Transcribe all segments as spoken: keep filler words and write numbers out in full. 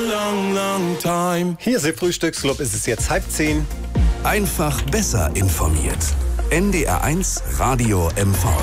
Long, long time. Hier ist der Frühstücksclub, ist es jetzt halb zehn. Einfach besser informiert. N D R eins Radio M V.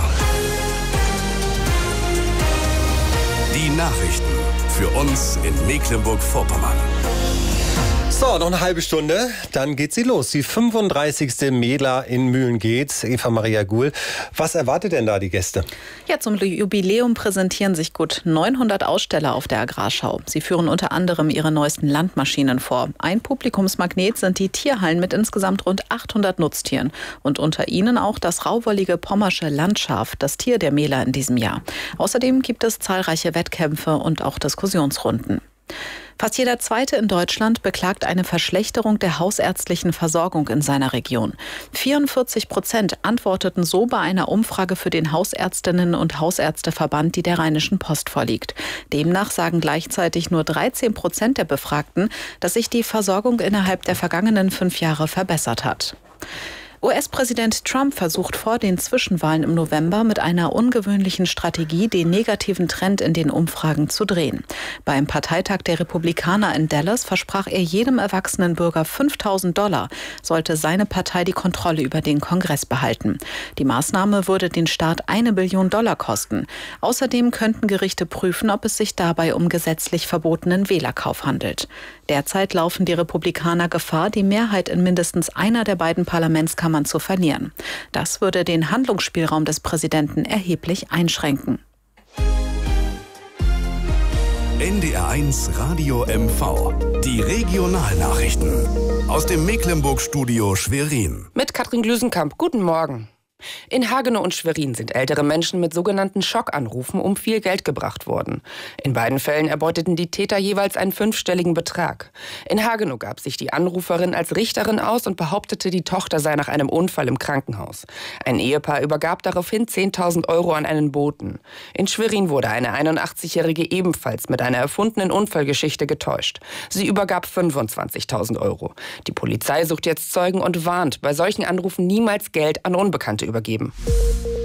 Die Nachrichten für uns in Mecklenburg-Vorpommern. So, noch eine halbe Stunde, dann geht sie los. Die fünfunddreißigste Mela in Mühlen-Geetz. Eva Maria Guhl, was erwartet denn da die Gäste? Ja, zum Jubiläum präsentieren sich gut neunhundert Aussteller auf der Agrarschau. Sie führen unter anderem ihre neuesten Landmaschinen vor. Ein Publikumsmagnet sind die Tierhallen mit insgesamt rund achthundert Nutztieren. Und unter ihnen auch das rauwollige pommersche Landschaf, das Tier der Mela in diesem Jahr. Außerdem gibt es zahlreiche Wettkämpfe und auch Diskussionsrunden. Fast jeder Zweite in Deutschland beklagt eine Verschlechterung der hausärztlichen Versorgung in seiner Region. vierundvierzig Prozent antworteten so bei einer Umfrage für den Hausärztinnen- und Hausärzteverband, die der Rheinischen Post vorliegt. Demnach sagen gleichzeitig nur dreizehn Prozent der Befragten, dass sich die Versorgung innerhalb der vergangenen fünf Jahre verbessert hat. U S-Präsident Trump versucht vor den Zwischenwahlen im November mit einer ungewöhnlichen Strategie den negativen Trend in den Umfragen zu drehen. Beim Parteitag der Republikaner in Dallas versprach er jedem erwachsenen Bürger fünftausend Dollar, sollte seine Partei die Kontrolle über den Kongress behalten. Die Maßnahme würde den Staat eine Billion Dollar kosten. Außerdem könnten Gerichte prüfen, ob es sich dabei um gesetzlich verbotenen Wählerkauf handelt. Derzeit laufen die Republikaner Gefahr, die Mehrheit in mindestens einer der beiden Parlamentskammern zu verlieren. Das würde den Handlungsspielraum des Präsidenten erheblich einschränken. N D R eins Radio M V. Die Regionalnachrichten. Aus dem Mecklenburg-Studio Schwerin. Mit Katrin Glüsenkamp. Guten Morgen. In Hagenow und Schwerin sind ältere Menschen mit sogenannten Schockanrufen um viel Geld gebracht worden. In beiden Fällen erbeuteten die Täter jeweils einen fünfstelligen Betrag. In Hagenow gab sich die Anruferin als Richterin aus und behauptete, die Tochter sei nach einem Unfall im Krankenhaus. Ein Ehepaar übergab daraufhin zehntausend Euro an einen Boten. In Schwerin wurde eine einundachtzigjährige ebenfalls mit einer erfundenen Unfallgeschichte getäuscht. Sie übergab fünfundzwanzigtausend Euro. Die Polizei sucht jetzt Zeugen und warnt, bei solchen Anrufen niemals Geld an Unbekannte übergeben.